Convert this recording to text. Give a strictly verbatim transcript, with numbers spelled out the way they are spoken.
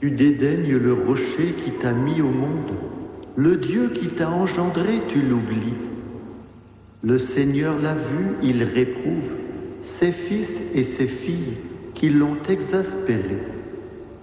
Tu dédaignes le rocher qui t'a mis au monde, le Dieu qui t'a engendré, tu l'oublies. Le Seigneur l'a vu, il réprouve ses fils et ses filles qui l'ont exaspéré.